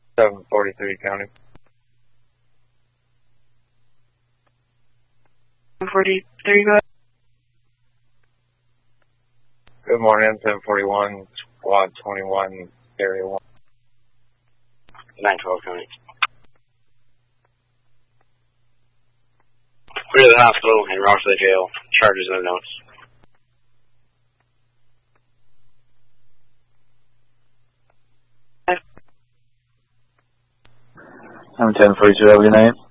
743 County. 43, go ahead. Good morning, 741, Squad 21, Area 1. 912 County. Clear the hospital and rush to the jail. Charges no notes. I'm 1042, have a good night.